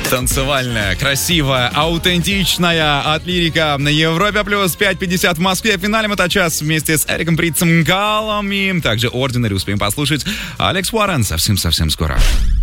Танцевальная, красивая, аутентичная от Лирика на Европе плюс 5:50 в Москве. В финале мы час вместе с Эриком Притцем Галлом и также Ordinary успеем послушать Алекс Уоррен совсем-совсем скоро.